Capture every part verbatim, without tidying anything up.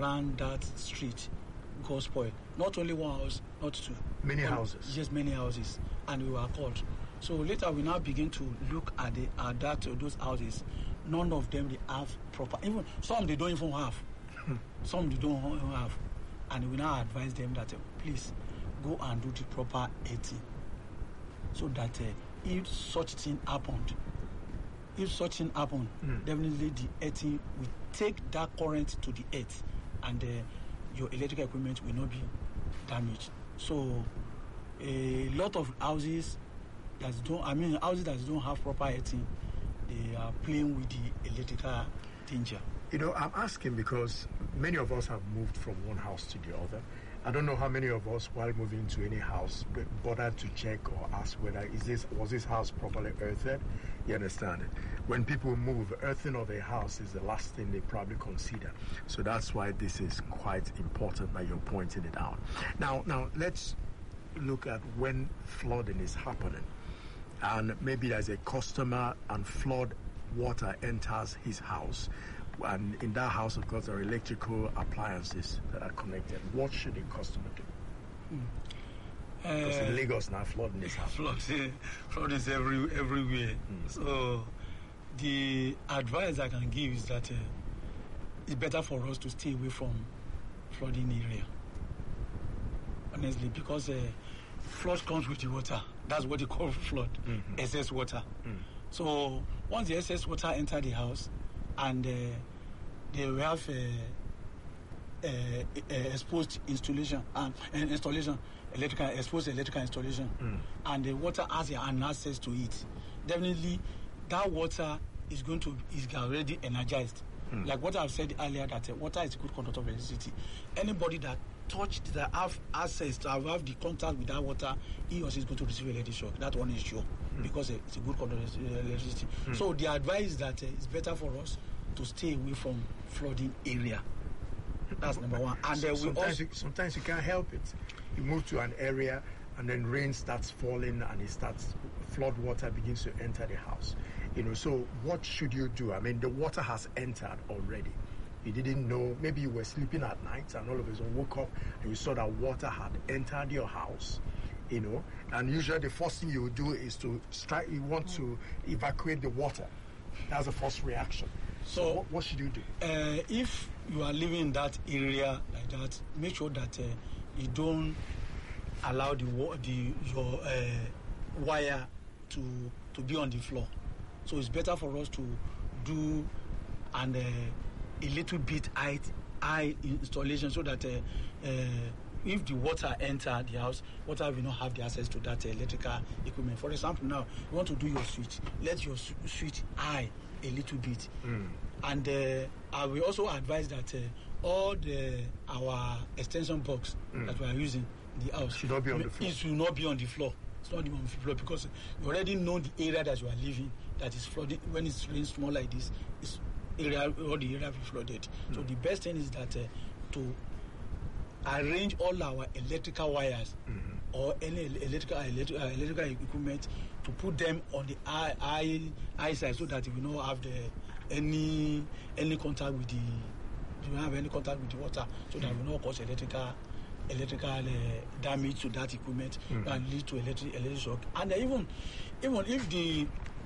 around that street got spoiled. Not only one house, not two. Many but houses. Yes, many houses, and we were called. So later we now begin to look at the at that uh, those houses. None of them they have proper. Even some they don't even have. Some they don't even have, and we now advise them that uh, please go and do the proper earthing, so that uh, if such thing happened, if such thing happened, mm. definitely the earthing will take that current to the earth, and uh, your electrical equipment will not be damaged. So a lot of houses that don't, I mean houses that don't have proper earthing, they are playing with the electrical danger. You know, I'm asking because many of us have moved from one house to the other. I don't know how many of us, while moving to any house, bothered to check or ask whether is this was this house properly earthed. You understand it? When people move, earthing of a house is the last thing they probably consider. So that's why this is quite important that you're pointing it out. Now, now let's look at when flooding is happening, and maybe there's a customer and flood water enters his house. And in that house, of course, there are electrical appliances that are connected. What should a customer do? Mm. Because uh, in Lagos now, flooding is happening. Flood, flood is every, everywhere. Mm. So the advice I can give is that uh, it's better for us to stay away from flooding area. Honestly, because uh, flood comes with the water. That's what they call flood, mm-hmm. excess water. Mm. So once the excess water enter the house, and uh, they will have uh, uh, uh, exposed installation and uh, installation, electrical exposed electrical installation, mm. and the water has an access to it. Definitely, that water is going to is already energized. Mm. Like what I've said earlier, that uh, water is a good conductor of electricity. Anybody that touched that have access to have, have the contact with that water, he or she is going to receive electric shock. That one is sure. Mm. Because uh, it's a good conductor of electricity. Mm. So the advice is that uh, it's better for us to stay away from flooding area. That's number one. And so, uh, we sometimes, also, you, sometimes you can't help it. You move to an area and then rain starts falling and it starts, flood water begins to enter the house. You know, so what should you do? I mean, the water has entered already. You didn't know, maybe you were sleeping at night and all of a sudden woke up and you saw that water had entered your house. You know, and usually the first thing you do is to strike, you want to evacuate the water. That's the first reaction. So, so what, what should you do? Uh, if you are living in that area like that, make sure that uh, you don't allow the the your uh, wire to to be on the floor. So it's better for us to do and uh, a little bit high, high installation so that uh, uh, if the water enter the house, water will not have the access to that uh, electrical equipment. For example, now you want to do your switch, let your su- switch high a little bit, mm. and uh, I will also advise that uh, all the our extension box mm. that we are using in the house should not be on the floor. It should not be on the floor. It's not even on the floor because you already know the area that you are living that is flooding. When it's raining small like this, it's area all the area will be flooded. Mm. So the best thing is that uh, to arrange all our electrical wires mm-hmm. or any electrical electrical, uh, electrical equipment to put them on the eye, eye, eye side so that we will not have the any any contact with the we don't have any contact with the water so that mm-hmm. we will not cause electrical electrical uh, damage to that equipment mm-hmm. and lead to electric electric shock. And uh, even even if the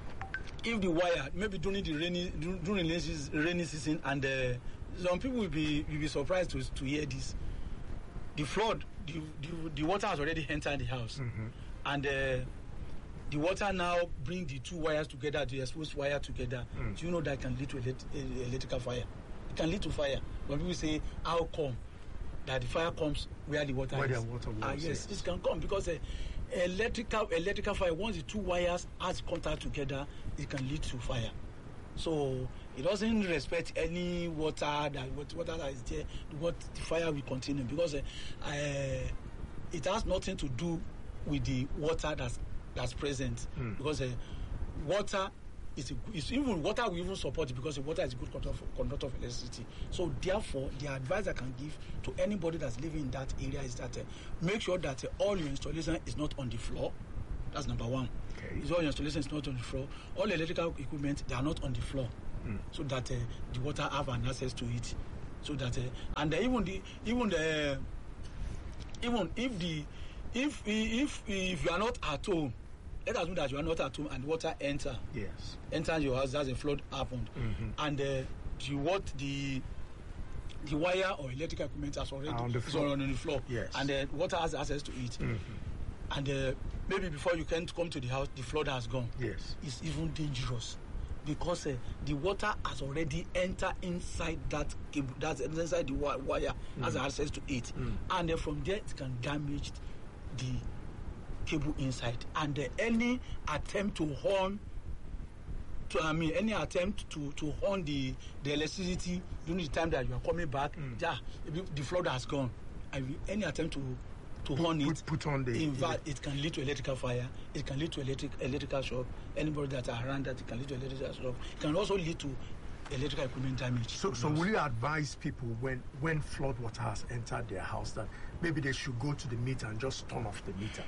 if the wire maybe during the rainy during the rainy season and uh, some people will be will be surprised to to hear this. The flood, the, the the water has already entered the house, mm-hmm. and uh, the water now bring the two wires together, the exposed wire together. Mm. So you know that can lead to elect- electrical fire. It can lead to fire. When people say, "How come that the fire comes where the water where is?" the water was, ah, yes, yes, it can come because uh, electrical electrical fire. Once the two wires has contact together, it can lead to fire. So it doesn't respect any water that water that is there. What the fire will continue because uh, uh, it has nothing to do with the water that's that's present. Mm. Because uh, water is, a, is even water will even support it because the water is a good conductor, conductor of electricity. So therefore, the advice I can give to anybody that's living in that area is that uh, make sure that uh, all your installation is not on the floor. That's number one. Okay. All your installation is not on the floor. All electrical equipment, they are not on the floor. Mm. So that uh, the water have an access to it. so that uh, and uh, even the even the even if the if if if you are not at home, let us assume that you are not at home and water enter Yes. enter your house, that's a flood happened, Mhm. and uh, the what the the wire or electrical equipment has already On the is floor. on the floor, Yes. and the water has access to it, Mhm. and uh, maybe before you can come to the house, the flood has gone. Yes. It's even dangerous because uh, the water has already entered inside that cable, that's inside the wi- wire, has access to it, and uh, from there it can damage the cable inside, and uh, any attempt to horn to I mean any attempt to to horn the the electricity during the time that you are coming back, yeah, the the flood has gone. And any attempt to to horn Put, it, put on the. in fact, it can lead to electrical fire. It can lead to electric electrical shock. Anybody that are around that, it can lead to electrical shock. It can also lead to electrical equipment damage. So, so will you advise people when when flood water has entered their house that maybe they should go to the meter and just turn off the meter?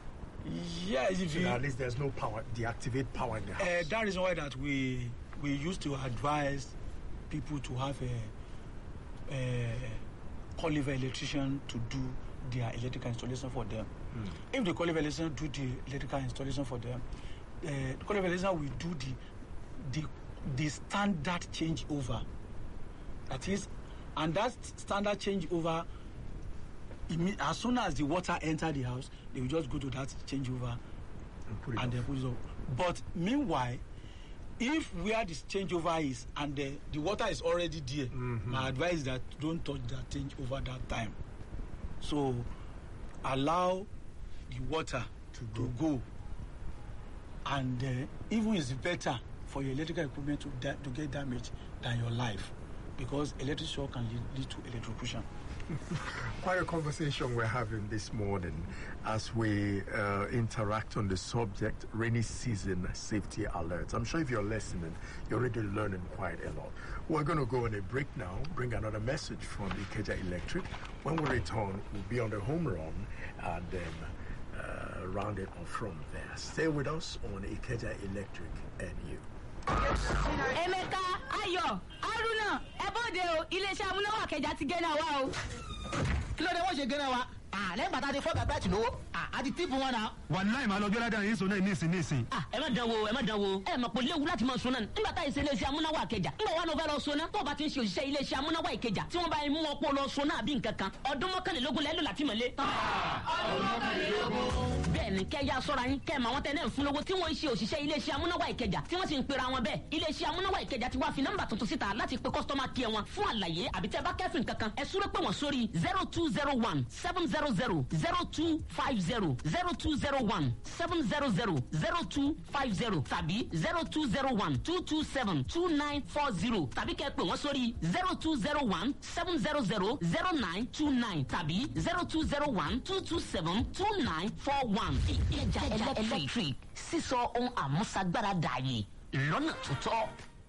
Yes, if So you, that at least there's no power, deactivate power in the house. uh, that is why that we we used to advise people to have a, a qualified electrician to do their electrical installation for them. Mm. If the qualified electrician do the electrical installation for them, uh, the qualified electrician will do the the the standard changeover. That is, and that standard changeover, imme- as soon as the water enter the house, they will just go to that changeover And put it and off. then put it up. But meanwhile, if where this changeover is and the, the water is already there, Mhm. my advice is that don't touch that changeover that time. So allow the water To to go, and uh, even it's better for your electrical equipment to da- to get damaged than your life, because electric shock can lead, lead to electrocution. Quite a conversation we're having this morning as we uh, interact on the subject rainy season safety alerts. I'm sure if you're listening, you're already learning quite a lot. We're going to go on a break now, bring another message from Ikeja Electric. When we return, we'll be on the home run and then uh, round it off from there. Stay with us on Ikeja Electric and you. Emeka, Ayọ̀, Haruna, ẹ bóde o, iléeṣẹ́ amúnáwá Ìkẹjà ti gẹ́nà wa o. Kí ló dé wọ́n ṣe gẹ́nà wa? Ah, lẹ́yìn bàtà ti fọ́gà bẹ́ẹ̀tì lówó. Ah, a ti tíìpù wọn náà. wàláì máa lọ gbé ládàá yín sọ náà nísìn nísìn. Ah, ẹ má dán wo, ẹ má dán wo. Ẹ mọ̀ pé léwu láti máa sun náà. Nígbà táyì ṣe iléeṣẹ́ amúnáwá Ìkẹjà. Nígbà wà ló fẹ́ lọ sun náà. Tó o bá ti ń ṣe òṣìṣẹ́ iléeṣẹ́ amúnáwá Ìkẹjà. Tí wọ́n bá mú wọn pọ̀ lọ sun náà bí nǹkan kan. Ọdún mọ́kànlélógún lẹ́lò láti mọ̀lé. Ọdún mọ́kànlélógún. Bẹ́ẹ̀ni, kẹ́ ya sọ́ra yín, kẹ́ mọ̀ àwọn tẹ̀ náà ń fún lówó tí wọ́n ń ṣe òṣìṣẹ́ iléeṣẹ́ amúnáwá Ìkẹjà. Tí wọ́n sì ń pera wọn bẹ́ẹ̀. Iléeṣẹ́ amúnáwá Ìkẹjà ti wá fi nọ́mbà tuntun síta láti pe customer care wọn fún àlàyé àbí tẹ́ bá kẹ́fìn kankan. Ẹ súré pé wọ́n sórí zero two zero one seven zero zero zero two five zero zero two zero one seven zero zero zero two five zero tàbí zero two zero one two two seven two nine four zero tàbí kẹ́ pè wọ́n sórí zero two zero one seven zero zero zero nine two nine tàbí zero two zero one two two seven two nine four one. Ìkẹjà Electric sísọ ohun àmúṣagbára dààyè lọ́nà tó tọ́.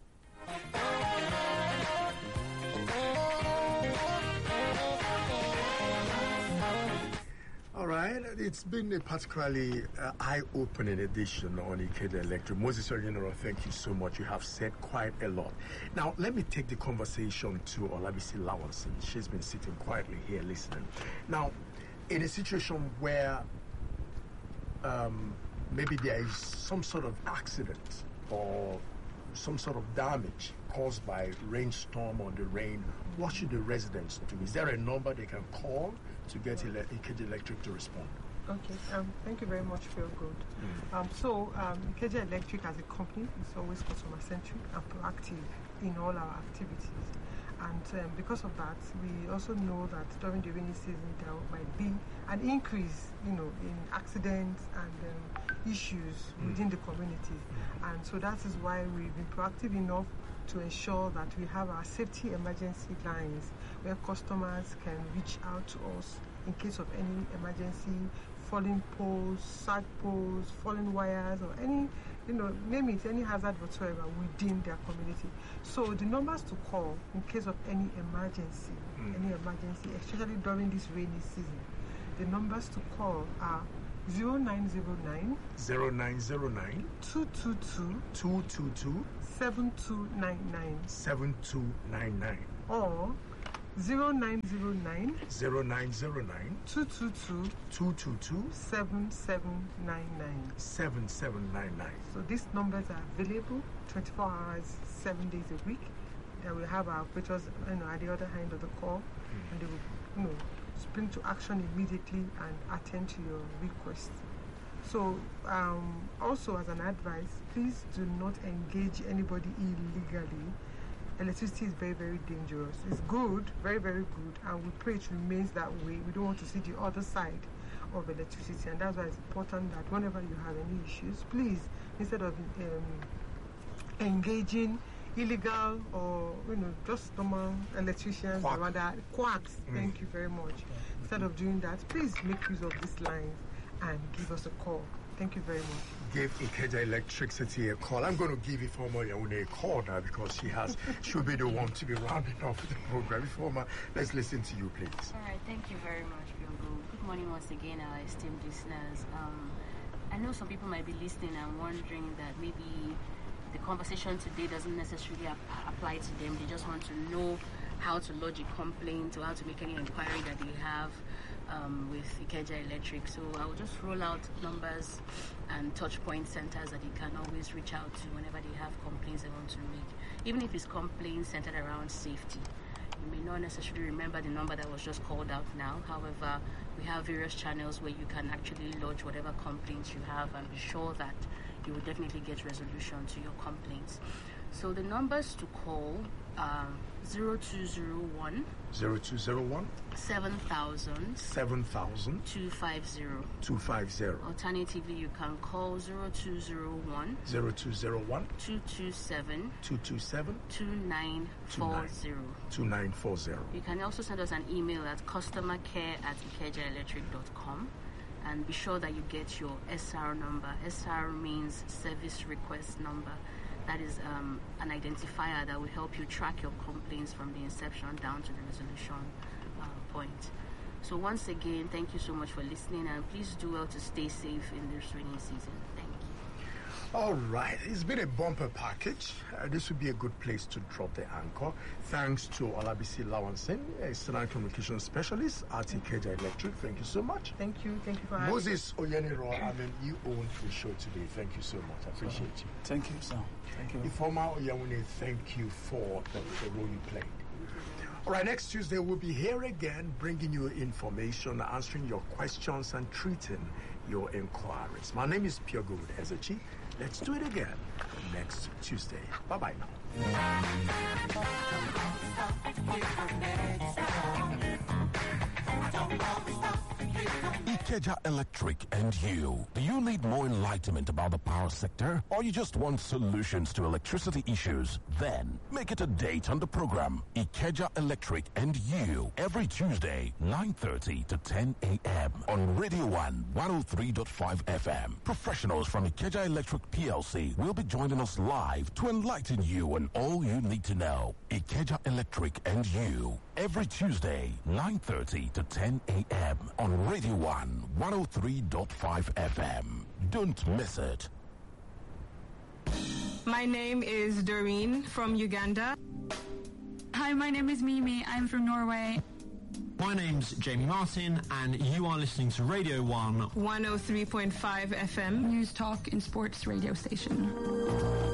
All right, it's been a particularly uh, eye-opening edition on Ikeja Electric. Moses General, thank you so much. You have said quite a lot. Now, let me take the conversation to Olabisi Lawanson. She's been sitting quietly here listening. Now, in a situation where um, maybe there is some sort of accident or some sort of damage caused by rainstorm or the rain, what should the residents do? Is there a number they can call to get ele- Ikeja Electric to respond? Okay, um, thank you very much, Phil Good. Mm. Um, so, um, Ikeja Electric as a company is always customer-centric and proactive in all our activities. And um, because of that, we also know that during the rainy season there might be an increase, you know, in accidents and um, issues Mm. within the community. And so that is why we've been proactive enough to ensure that we have our safety emergency lines where customers can reach out to us in case of any emergency, falling poles, sag poles, falling wires, or any, you know, name it, any hazard whatsoever within their community. So the numbers to call in case of any emergency, Mm. any emergency, especially during this rainy season, the numbers to call are zero nine zero nine zero nine zero nine two two two two two two seven two nine nine seven two nine nine or zero nine zero nine zero nine zero nine two two two two two two seven seven nine nine. seven seven nine nine. So these numbers are available twenty-four hours, seven days a week. That we have our operators, you know, at the other hand of the call, mm. and they will, you know, spring to action immediately and attend to your request. So, um, also as an advice, please do not engage anybody illegally. Electricity is very, very dangerous. It's good, very, very good, and we pray it remains that way. We don't want to see the other side of electricity, and that's why it's important that whenever you have any issues, please, instead of um, engaging illegal or, you know, just normal electricians Quack. or rather quacks, mm. thank you very much. Mm-hmm. Instead of doing that, please make use of these lines and give us a call. Thank you very much. Give Ikeja Electricity a call. I'm going to give Ifoma Yaune a call now because she has, she'll be the one to be rounding off the program. Ifoma, let's listen to you, please. All right, thank you very much, Biogo. Good morning once again, our esteemed listeners. Um, I know some people might be listening and wondering that maybe the conversation today doesn't necessarily ap- apply to them. They just want to know how to lodge a complaint or how to make any inquiry that they have um, with Ikeja Electric. So I'll just roll out numbers and touch point centers that you can always reach out to whenever they have complaints they want to make. Even if it's complaints centered around safety. You may not necessarily remember the number that was just called out now. However, we have various channels where you can actually lodge whatever complaints you have and be sure that you will definitely get resolution to your complaints. So the numbers to call are zero two zero one zero two zero one seven thousand seven thousand two five zero. two five zero. Alternatively, you can call zero two zero one zero two zero one two two seven two two seven two nine four zero. two nine four zero. You can also send us an email at customer care at ikeja electric dot com. And be sure that you get your S R number. S R means service request number. That is um, an identifier that will help you track your complaints from the inception down to the resolution uh, point. So once again, thank you so much for listening, and please do well to stay safe in this rainy season. Thank you. All right, it's been a bumper package. Uh, this would be a good place to drop the anchor. Thanks to Olabisi Lawansin, a Standard Communications Specialist at Ikeja Electric. Thank you so much. Thank you. Thank you for having Moses Oyeniro, I mean, you own the show today. Thank you so much. I appreciate you. Thank you, sir. Thank you. Ifoma Oyawune, thank you for the, the role you played. All right, next Tuesday we'll be here again, bringing you information, answering your questions, and treating your inquiries. My name is Pure Good Ezechi. Let's do it again next Tuesday. Bye-bye now. Ikeja Electric and you. Do you need more enlightenment about the power sector? Or you just want solutions to electricity issues? Then make it a date on the program Ikeja Electric and you every Tuesday, nine thirty to ten a.m. on Radio one, one oh three point five F M. Professionals from Ikeja Electric P L C will be joining us live to enlighten you on all you need to know. Ikeja Electric and you every Tuesday, nine thirty to ten a.m. on Radio one, one oh three point five F M. Don't miss it. My name is Doreen from Uganda. Hi, my name is Mimi. I'm from Norway. My name's Jamie Martin, and you are listening to Radio one, one oh three point five F M. News Talk and Sports Radio Station.